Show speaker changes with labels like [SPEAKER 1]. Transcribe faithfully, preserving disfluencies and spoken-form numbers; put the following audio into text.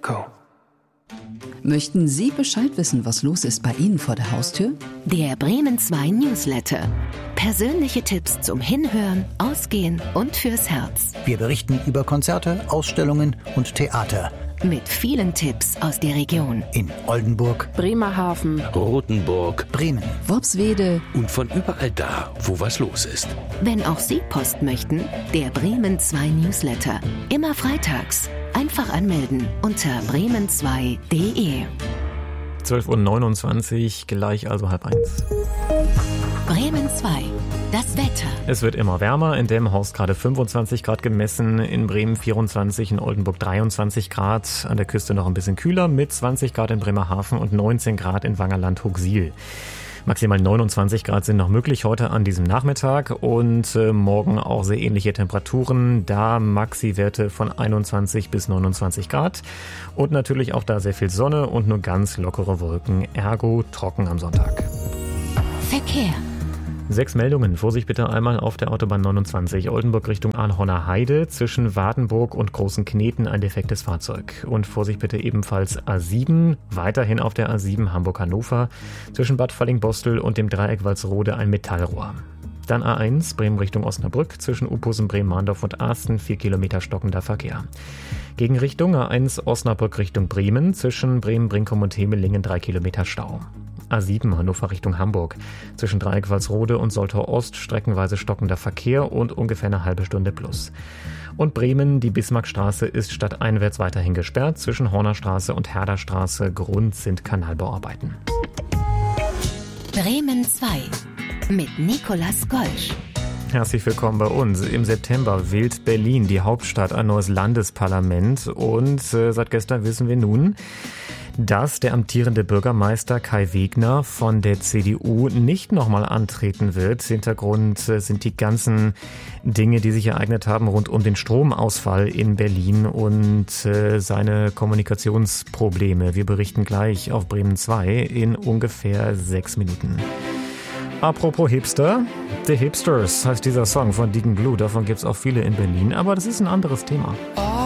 [SPEAKER 1] go.
[SPEAKER 2] Möchten Sie Bescheid wissen, was los ist bei Ihnen vor der Haustür?
[SPEAKER 3] Der Bremen zwei Newsletter. Persönliche Tipps zum Hinhören, Ausgehen und fürs Herz.
[SPEAKER 4] Wir berichten über Konzerte, Ausstellungen und Theater.
[SPEAKER 3] Mit vielen Tipps aus der Region.
[SPEAKER 4] In Oldenburg,
[SPEAKER 5] Bremerhaven,
[SPEAKER 1] Rothenburg,
[SPEAKER 4] Bremen,
[SPEAKER 2] Worpswede
[SPEAKER 1] und von überall da, wo was los ist.
[SPEAKER 3] Wenn auch Sie Post möchten, der Bremen zwei Newsletter. Immer freitags. Einfach anmelden unter bremen zwei punkt de.
[SPEAKER 6] zwölf Uhr neunundzwanzig, gleich also halb eins.
[SPEAKER 3] Bremen zwei. Das Wetter.
[SPEAKER 6] Es wird immer wärmer, in Delmenhorst gerade fünfundzwanzig Grad gemessen, in Bremen vierundzwanzig, in Oldenburg dreiundzwanzig Grad, an der Küste noch ein bisschen kühler mit zwanzig Grad in Bremerhaven und neunzehn Grad in Wangerland-Hooxil. Maximal neunundzwanzig Grad sind noch möglich heute an diesem Nachmittag und äh, morgen auch sehr ähnliche Temperaturen, da Maxi-Werte von einundzwanzig bis neunundzwanzig Grad und natürlich auch da sehr viel Sonne und nur ganz lockere Wolken, ergo trocken am Sonntag.
[SPEAKER 3] Verkehr.
[SPEAKER 6] Sechs Meldungen. Vorsicht bitte einmal auf der Autobahn neunundzwanzig, Oldenburg Richtung Arnhorner Heide, zwischen Wardenburg und Großen Kneten ein defektes Fahrzeug. Und Vorsicht bitte ebenfalls A sieben, weiterhin auf der A sieben Hamburg-Hannover, zwischen Bad Fallingbostel und dem Dreieck Walsrode ein Metallrohr. Dann A eins, Bremen Richtung Osnabrück, zwischen Upusen, Bremen-Mahndorf und Asten, vier Kilometer stockender Verkehr. Gegenrichtung A eins Osnabrück Richtung Bremen, zwischen Bremen-Brinkum und Hemelingen drei Kilometer Stau. A sieben Hannover Richtung Hamburg, zwischen Dreieck Walsrode und Soltau Ost streckenweise stockender Verkehr und ungefähr eine halbe Stunde plus. Und Bremen, die Bismarckstraße ist stadteinwärts weiterhin gesperrt, zwischen Hornerstraße und Herderstraße, Grund sind Kanalbauarbeiten.
[SPEAKER 3] Bremen zwei mit Nicolas Golsch.
[SPEAKER 6] Herzlich willkommen bei uns. Im September wählt Berlin, die Hauptstadt, ein neues Landesparlament und äh, seit gestern wissen wir nun, dass der amtierende Bürgermeister Kai Wegner von der C D U nicht nochmal antreten wird. Hintergrund sind die ganzen Dinge, die sich ereignet haben rund um den Stromausfall in Berlin und äh, seine Kommunikationsprobleme. Wir berichten gleich auf Bremen zwei in ungefähr sechs Minuten. Apropos Hipster, The Hipsters heißt dieser Song von Deacon Blue. Davon gibt's auch viele in Berlin, aber das ist ein anderes Thema.
[SPEAKER 7] Oh.